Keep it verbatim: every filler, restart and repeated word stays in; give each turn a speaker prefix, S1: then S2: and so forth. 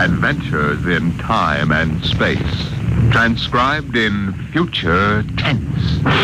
S1: Adventures in time and space. Transcribed in future tense.